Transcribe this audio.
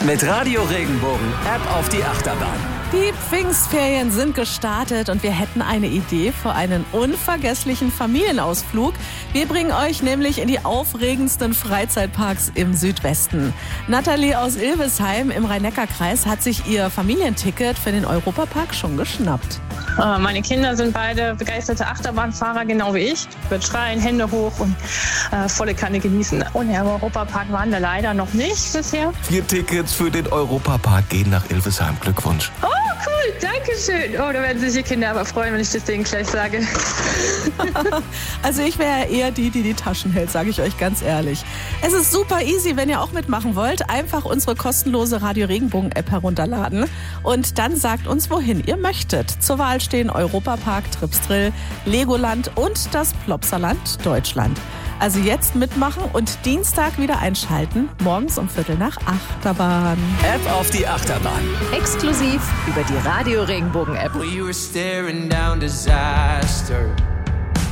Mit Radio Regenbogen, App auf die Achterbahn. Die Pfingstferien sind gestartet und wir hätten eine Idee für einen unvergesslichen Familienausflug. Wir bringen euch nämlich in die aufregendsten Freizeitparks im Südwesten. Nathalie aus Ilvesheim im Rhein-Neckar-Kreis hat sich ihr Familienticket für den Europapark schon geschnappt. Meine Kinder sind beide begeisterte Achterbahnfahrer, genau wie ich. Wird schreien, Hände hoch und volle Kanne genießen. Und im Europapark waren wir leider noch nicht bisher. 4 Tickets für den Europapark gehen nach Ilvesheim. Glückwunsch. Oh, cool, danke schön. Oh, da werden sich die Kinder aber freuen, wenn ich das denen gleich sage. Also ich wäre eher die Taschen hält, sage ich euch ganz ehrlich. Es ist super easy, wenn ihr auch mitmachen wollt. Einfach unsere kostenlose Radio Regenbogen-App herunterladen und dann sagt uns, wohin ihr möchtet. Zur Wahl stehen Europapark, Tripsdrill, Legoland und das Plopsaland Deutschland. Also jetzt mitmachen und Dienstag wieder einschalten, morgens um 7:45 Achterbahn. App auf die Achterbahn. Exklusiv über die Radio Regenbogen App. We were staring down disaster.